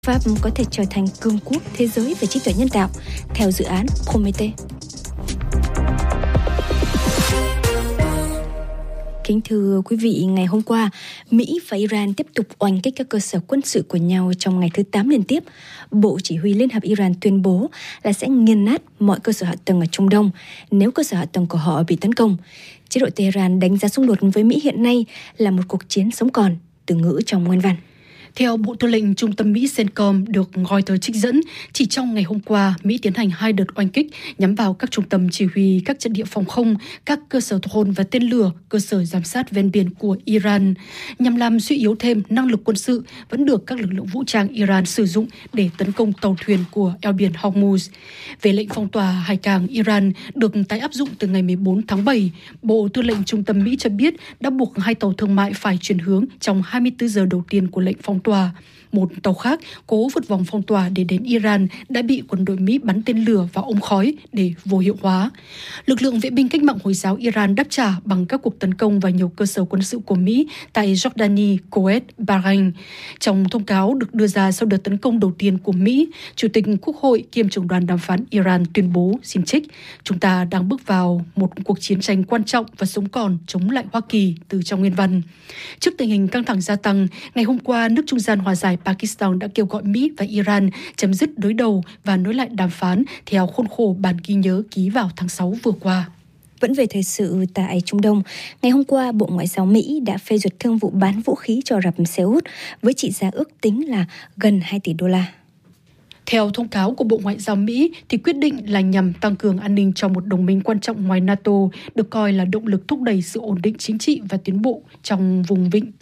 Pháp có thể trở thành cường quốc thế giới về trí tuệ nhân tạo theo dự án Prometheus. Kính thưa quý vị, ngày hôm qua, Mỹ và Iran tiếp tục oanh kích các cơ sở quân sự của nhau trong ngày thứ 8 liên tiếp. Bộ Chỉ huy Liên hợp Iran tuyên bố là sẽ nghiền nát mọi cơ sở hạ tầng ở Trung Đông nếu cơ sở hạ tầng của họ bị tấn công. Chế độ Tehran đánh giá xung đột với Mỹ hiện nay là một cuộc chiến sống còn, từ ngữ trong nguyên văn. Theo Bộ Tư lệnh Trung tâm Mỹ CENTCOM được Reuters trích dẫn, chỉ trong ngày hôm qua, Mỹ tiến hành 2 đợt oanh kích nhắm vào các trung tâm chỉ huy, các trận địa phòng không, các cơ sở drone và tên lửa, cơ sở giám sát ven biển của Iran, nhằm làm suy yếu thêm năng lực quân sự vẫn được các lực lượng vũ trang Iran sử dụng để tấn công tàu thuyền của eo biển Hormuz. Về lệnh phong tỏa hải cảng Iran được tái áp dụng từ ngày 14 tháng 7, Bộ Tư lệnh Trung tâm Mỹ cho biết đã buộc 2 tàu thương mại phải chuyển hướng trong 24 giờ đầu tiên của lệnh phong tỏa. Một tàu khác cố vượt vòng phong tỏa để đến Iran đã bị quân đội Mỹ bắn tên lửa và ống khói để vô hiệu hóa. Lực lượng vệ binh cách mạng Hồi giáo Iran đáp trả bằng các cuộc tấn công vào nhiều cơ sở quân sự của Mỹ tại Jordani, Kuwait, Bahrain. Trong thông cáo được đưa ra sau đợt tấn công đầu tiên của Mỹ, Chủ tịch Quốc hội kiêm trưởng đoàn đàm phán Iran tuyên bố, xin trích, chúng ta đang bước vào một cuộc chiến tranh quan trọng và sống còn chống lại Hoa Kỳ, từ trong nguyên văn. Trước tình hình căng thẳng gia tăng, ngày hôm qua, nước trung gian hòa giải Pakistan đã kêu gọi Mỹ và Iran chấm dứt đối đầu và nối lại đàm phán theo khuôn khổ bản ghi nhớ ký vào tháng 6 vừa qua. Vẫn về thời sự tại Trung Đông, ngày hôm qua, Bộ Ngoại giao Mỹ đã phê duyệt thương vụ bán vũ khí cho Ả Rập Xê Út với trị giá ước tính là gần 2 tỷ đô la. Theo thông cáo của Bộ Ngoại giao Mỹ, thì quyết định là nhằm tăng cường an ninh cho một đồng minh quan trọng ngoài NATO, được coi là động lực thúc đẩy sự ổn định chính trị và tiến bộ trong vùng vịnh.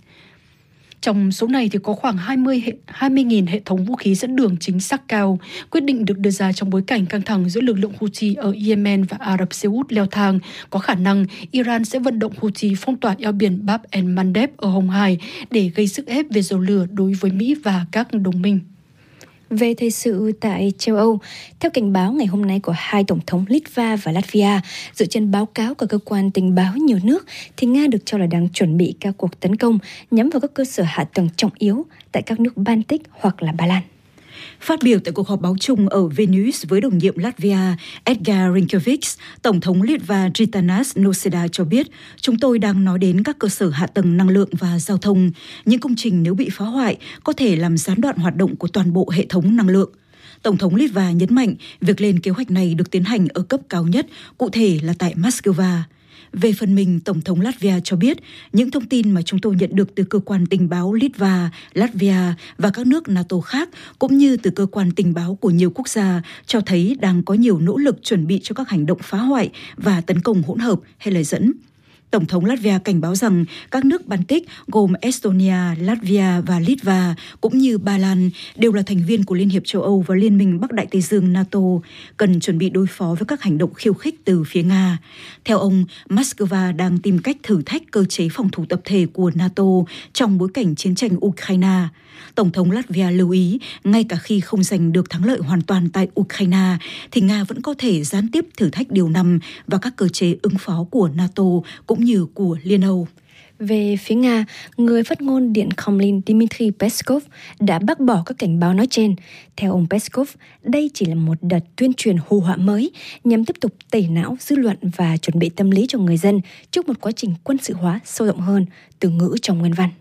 Trong số này thì có khoảng 20.000 hệ thống vũ khí dẫn đường chính xác cao. Quyết định được đưa ra trong bối cảnh căng thẳng giữa lực lượng Houthi ở Yemen và Ả Rập Xê Út leo thang. Có khả năng Iran sẽ vận động Houthi phong tỏa eo biển Bab el-Mandeb ở Hồng Hải để gây sức ép về dầu lửa đối với Mỹ và các đồng minh. Về thời sự tại châu Âu, theo cảnh báo ngày hôm nay của 2 tổng thống Litva và Latvia, dựa trên báo cáo của cơ quan tình báo nhiều nước, thì Nga được cho là đang chuẩn bị các cuộc tấn công nhắm vào các cơ sở hạ tầng trọng yếu tại các nước Baltic hoặc là Ba Lan. Phát biểu tại cuộc họp báo chung ở Vilnius với đồng nhiệm Latvia Edgar Rinkēvičs, Tổng thống Litva Gitanas Nausėda cho biết, chúng tôi đang nói đến các cơ sở hạ tầng năng lượng và giao thông. Những công trình nếu bị phá hoại có thể làm gián đoạn hoạt động của toàn bộ hệ thống năng lượng. Tổng thống Litva nhấn mạnh việc lên kế hoạch này được tiến hành ở cấp cao nhất, cụ thể là tại Moscow. Về phần mình, Tổng thống Latvia cho biết những thông tin mà chúng tôi nhận được từ cơ quan tình báo Litva, Latvia và các nước NATO khác, cũng như từ cơ quan tình báo của nhiều quốc gia, cho thấy đang có nhiều nỗ lực chuẩn bị cho các hành động phá hoại và tấn công hỗn hợp hay lời dẫn. Tổng thống Latvia cảnh báo rằng các nước Baltic gồm Estonia, Latvia và Litva cũng như Ba Lan đều là thành viên của Liên hiệp châu Âu và Liên minh Bắc Đại Tây Dương NATO, cần chuẩn bị đối phó với các hành động khiêu khích từ phía Nga. Theo ông, Moscow đang tìm cách thử thách cơ chế phòng thủ tập thể của NATO trong bối cảnh chiến tranh Ukraine. Tổng thống Latvia lưu ý, ngay cả khi không giành được thắng lợi hoàn toàn tại Ukraine, thì Nga vẫn có thể gián tiếp thử thách điều 5 và các cơ chế ứng phó của NATO cũng như của Liên Âu. Về phía Nga, người phát ngôn Điện Kremlin Dmitry Peskov đã bác bỏ các cảnh báo nói trên. Theo ông Peskov, đây chỉ là một đợt tuyên truyền hù họa mới nhằm tiếp tục tẩy não dư luận và chuẩn bị tâm lý cho người dân trước một quá trình quân sự hóa sâu rộng hơn, từ ngữ trong nguyên văn.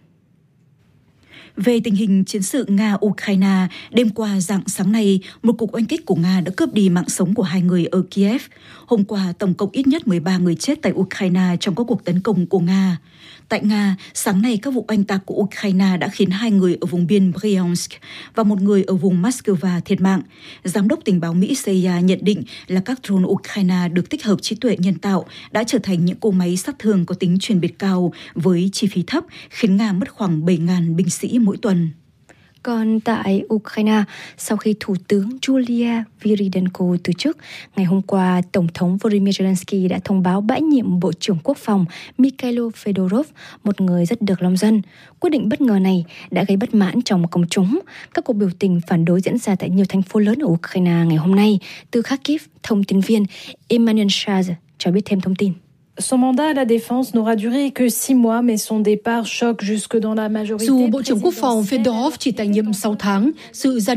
Về tình hình chiến sự Nga-Ukraine, đêm qua rạng sáng nay, một cuộc oanh kích của Nga đã cướp đi mạng sống của 2 người ở Kiev. Hôm qua, tổng cộng ít nhất 13 người chết tại Ukraine trong các cuộc tấn công của Nga. Tại Nga, sáng nay các vụ oanh tạc của Ukraine đã khiến 2 người ở vùng biên Bryansk và 1 người ở vùng Moscow thiệt mạng. Giám đốc tình báo Mỹ CIA nhận định là các drone Ukraine được tích hợp trí tuệ nhân tạo đã trở thành những cỗ máy sát thương có tính chuyên biệt cao với chi phí thấp, khiến Nga mất khoảng 7.000 binh sĩ mỗi tuần. Còn tại Ukraine, sau khi Thủ tướng Yulia Vyrydenko từ chức, ngày hôm qua, Tổng thống Volodymyr Zelensky đã thông báo bãi nhiệm Bộ trưởng Quốc phòng Mikhailo Fedorov, một người rất được lòng dân. Quyết định bất ngờ này đã gây bất mãn trong công chúng. Các cuộc biểu tình phản đối diễn ra tại nhiều thành phố lớn ở Ukraine ngày hôm nay. Từ Kharkiv, thông tin viên Emmanuel Charles cho biết thêm thông tin. Son mandat à la défense n'aura duré que 6 mois, mais son départ choque jusque dans la majorité. Dù Bộ trưởng Quốc phòng Fedorov chỉ tại nhiệm 6 tháng, sự ra